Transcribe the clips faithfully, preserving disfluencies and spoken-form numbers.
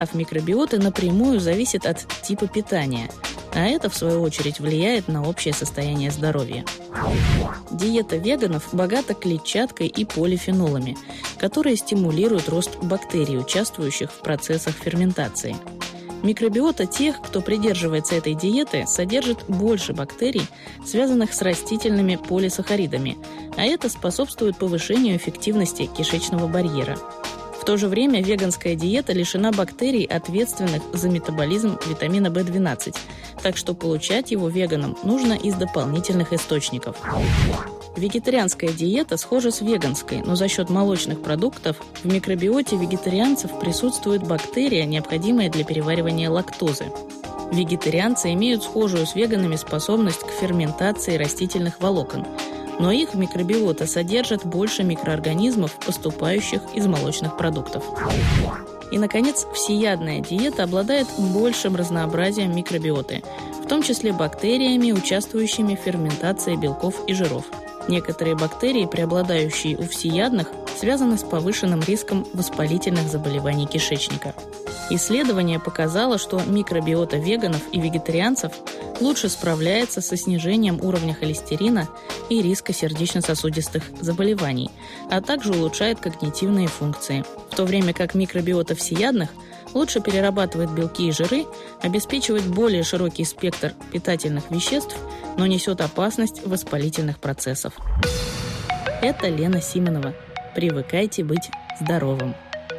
Состав микробиоты напрямую зависит от типа питания, а это, в свою очередь, влияет на общее состояние здоровья. Диета веганов богата клетчаткой и полифенолами, которые стимулируют рост бактерий, участвующих в процессах ферментации. Микробиота тех, кто придерживается этой диеты, содержит больше бактерий, связанных с растительными полисахаридами, а это способствует повышению эффективности кишечного барьера. В то же время веганская диета лишена бактерий, ответственных за метаболизм витамина бэ двенадцать, так что получать его веганам нужно из дополнительных источников. Вегетарианская диета схожа с веганской, но за счет молочных продуктов в микробиоте вегетарианцев присутствует бактерия, необходимая для переваривания лактозы. Вегетарианцы имеют схожую с веганами способность к ферментации растительных волокон, но их микробиота содержит больше микроорганизмов, поступающих из молочных продуктов. И, наконец, всеядная диета обладает большим разнообразием микробиоты, в том числе бактериями, участвующими в ферментации белков и жиров. Некоторые бактерии, преобладающие у всеядных, связаны с повышенным риском воспалительных заболеваний кишечника. Исследование показало, что микробиота веганов и вегетарианцев лучше справляется со снижением уровня холестерина и риска сердечно-сосудистых заболеваний, а также улучшает когнитивные функции, в то время как микробиота всеядных лучше перерабатывает белки и жиры, обеспечивает более широкий спектр питательных веществ, но несет опасность воспалительных процессов. Это Лена Симонова. Привыкайте быть здоровым.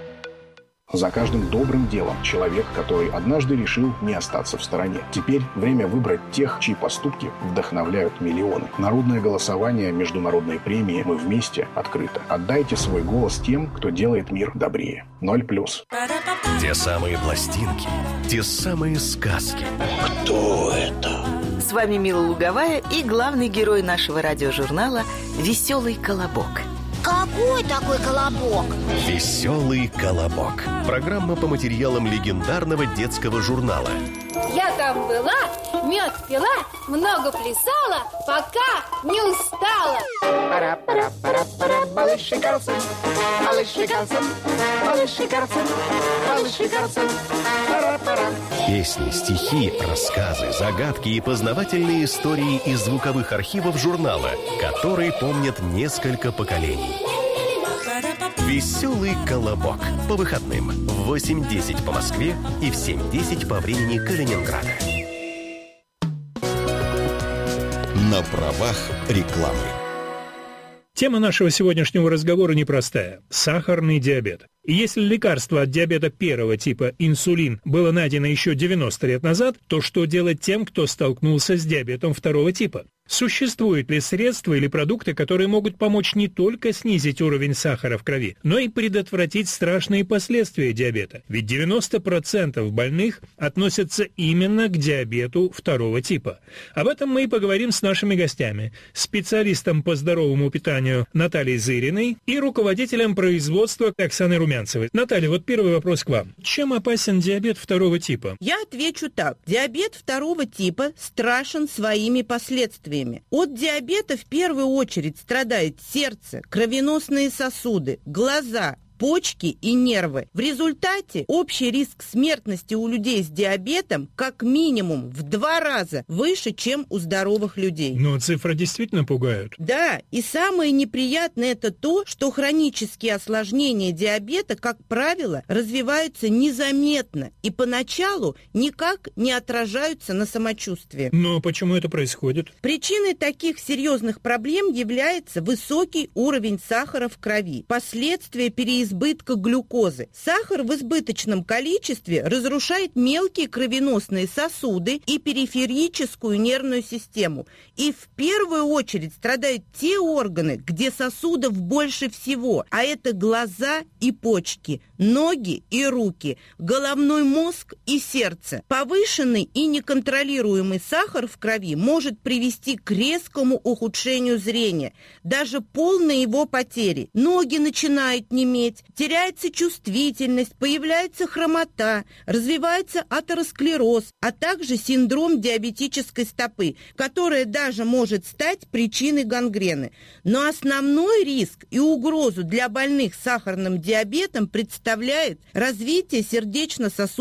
За каждым добрым делом человек, который однажды решил не остаться в стороне. Теперь время выбрать тех, чьи поступки вдохновляют миллионы. Народное голосование международной премии «Мы вместе» открыто. Отдайте свой голос тем, кто делает мир добрее. Ноль плюс. Те самые пластинки, те самые сказки. Кто это? С вами Мила Луговая и главный герой нашего радиожурнала «Веселый колобок». Какой такой колобок? «Веселый колобок». Программа по материалам легендарного детского журнала. Я там была, мед пила, много плясала, пока не устала. Пара-пара-пара-пара, малыши Карлсон, малыши Карлсон, малыши Карлсон, малыши Карлсон, пара-пара. Песни, стихи, рассказы, загадки и познавательные истории из звуковых архивов журнала, которые помнят несколько поколений. «Веселый колобок» по выходным в восемь десять по Москве и в семь десять по времени Калининграда. На правах рекламы. Тема нашего сегодняшнего разговора непростая – сахарный диабет. И если лекарство от диабета первого типа, инсулин, было найдено еще девяносто лет назад, то что делать тем, кто столкнулся с диабетом второго типа? Существуют ли средства или продукты, которые могут помочь не только снизить уровень сахара в крови, но и предотвратить страшные последствия диабета? Ведь девяносто процентов больных относятся именно к диабету второго типа. Об этом мы и поговорим с нашими гостями. Специалистом по здоровому питанию Натальей Зыриной и руководителем производства Оксаной Румянцевой. Наталья, вот первый вопрос к вам. Чем опасен диабет второго типа? Я отвечу так. Диабет второго типа страшен своими последствиями. От диабета в первую очередь страдает сердце, кровеносные сосуды, глаза, почки и нервы. В результате общий риск смертности у людей с диабетом как минимум в два раза выше, чем у здоровых людей. Но цифры действительно пугают. Да, и самое неприятное это то, что хронические осложнения диабета, как правило, развиваются незаметно и поначалу никак не отражаются на самочувствии. Но почему это происходит? Причиной таких серьезных проблем является высокий уровень сахара в крови, последствия переизбытка избытка глюкозы. Сахар в избыточном количестве разрушает мелкие кровеносные сосуды и периферическую нервную систему. И в первую очередь страдают те органы, где сосудов больше всего, а это глаза и почки, ноги и руки, головной мозг и сердце. Повышенный и неконтролируемый сахар в крови может привести к резкому ухудшению зрения, даже полной его потери. Ноги начинают неметь, есть теряется чувствительность, появляется хромота, развивается атеросклероз, а также синдром диабетической стопы, которая даже может стать причиной гангрены. Но основной риск и угрозу для больных с сахарным диабетом представляет развитие сердечно-сосудистой